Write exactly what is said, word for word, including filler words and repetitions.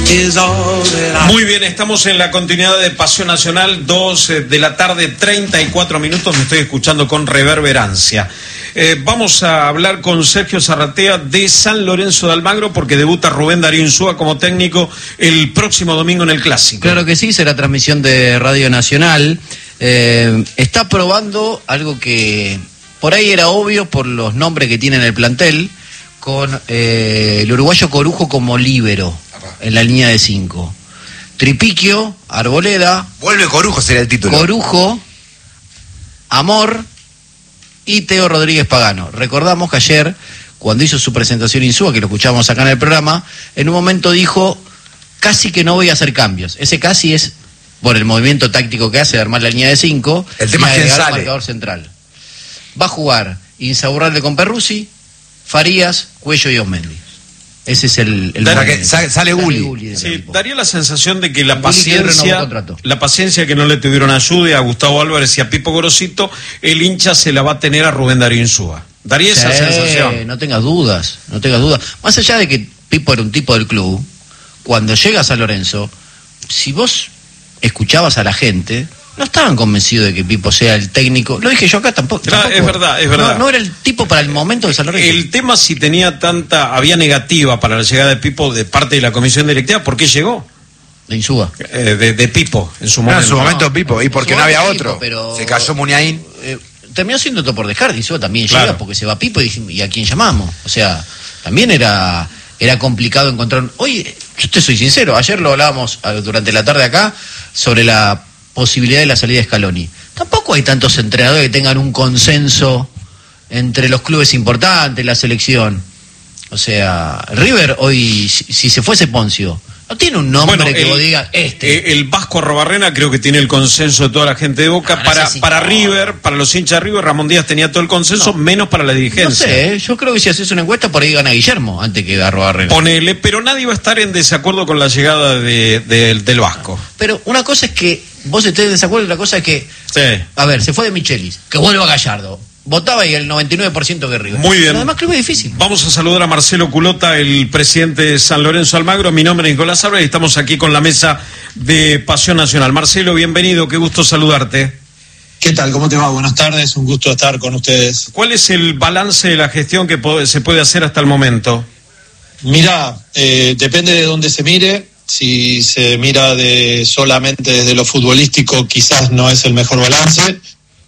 Muy bien, estamos en la continuidad de Pasión Nacional, dos de la tarde, treinta y cuatro minutos, me estoy escuchando con reverberancia. Eh, vamos a hablar con Sergio Zarratea de San Lorenzo de Almagro, porque debuta Rubén Darío Insúa como técnico el próximo domingo en el Clásico. Claro que sí, será transmisión de Radio Nacional. Eh, está probando algo que por ahí era obvio por los nombres que tiene en el plantel, con eh, el uruguayo Corujo como líbero en la línea de cinco. Tripiquio, Arboleda. Vuelve Corujo, será el título. Corujo, Amor y Teo Rodríguez Pagano. Recordamos que ayer, cuando hizo su presentación Insúa, que lo escuchamos acá en el programa, en un momento dijo, casi que no voy a hacer cambios. Ese casi es por el movimiento táctico que hace de armar la línea de cinco. El tema es quién sale. Marcador central. Va a jugar Insaurralde con Perruzzi, Farías, Cuello y Osmendi. Ese es el... el que sale, sale Uli. Sí, daría la sensación de que la paciencia, la paciencia que no le tuvieron a Jude, a Gustavo Álvarez y a Pipo Gorosito, el hincha se la va a tener a Rubén Darío Insúa. Daría sí, esa sensación. No tengas dudas, no tengas dudas. Más allá de que Pipo era un tipo del club, cuando llega a San Lorenzo, si vos escuchabas a la gente, no estaban convencidos de que Pipo sea el técnico. Lo dije yo acá tampoco. Claro, tampoco. Es verdad, es verdad. No, no era el tipo para el momento de San Lorenzo. El tema, si tenía tanta, había negativa para la llegada de Pipo de parte de la comisión directiva, ¿por qué llegó? De Insúa. Eh, de, de Pipo, en su momento. No, en su momento no, Pipo, y porque no había Pipo, otro. Pero, se cayó Muniain. Eh, terminó siendo todo por dejar. Insúa también claro. llega porque se va Pipo y, y a quién llamamos. O sea, también era, era complicado encontrar. Oye, yo te soy sincero, ayer lo hablábamos durante la tarde acá sobre la posibilidad de la salida de Scaloni. Tampoco hay tantos entrenadores que tengan un consenso entre los clubes importantes, la selección. O sea, River hoy, si, si se fuese Poncio, no tiene un nombre bueno, que el, vos digas este. El Vasco Arrobarrena creo que tiene el consenso de toda la gente de Boca. No, no para si para no. River, para los hinchas de River, Ramón Díaz tenía todo el consenso, no. menos para la dirigencia. No sé, yo creo que si haces una encuesta, por ahí gana Guillermo antes que Arrobarrena. Ponele, pero nadie va a estar en desacuerdo con la llegada de, de, del Vasco. Pero una cosa es que vos estés en desacuerdo y la cosa es que, sí. a ver, se fue de Michelis, que vuelva Gallardo. Votaba y el noventa y nueve por ciento que River. Muy bien. Además, club es difícil. Vamos a saludar a Marcelo Culota, el presidente de San Lorenzo Almagro. Mi nombre es Nicolás Álvarez y estamos aquí con la mesa de Pasión Nacional. Marcelo, bienvenido, qué gusto saludarte. ¿Qué tal? ¿Cómo te va? Buenas tardes, un gusto estar con ustedes. ¿Cuál es el balance de la gestión que se puede hacer hasta el momento? Mirá, eh, depende de dónde se mire. Si se mira de solamente desde lo futbolístico, quizás no es el mejor balance.